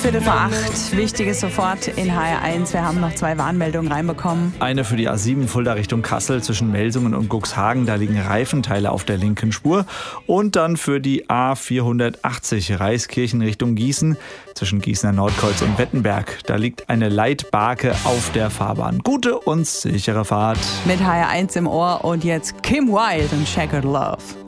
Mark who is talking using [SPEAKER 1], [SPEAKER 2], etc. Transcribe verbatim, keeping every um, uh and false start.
[SPEAKER 1] Viertel vor acht. Wichtiges sofort in H R eins. Wir haben noch zwei Warnmeldungen reinbekommen.
[SPEAKER 2] Eine für die A sieben Fulda Richtung Kassel zwischen Melsungen und Cuxhagen. Da liegen Reifenteile auf der linken Spur. Und dann für die A vierhundertachtzig Reiskirchen Richtung Gießen zwischen Gießener Nordkreuz und Wettenberg. Da liegt eine Leitbarke auf der Fahrbahn. Gute und sichere Fahrt.
[SPEAKER 1] Mit H R eins im Ohr und jetzt Kim Wilde und Checkered Love.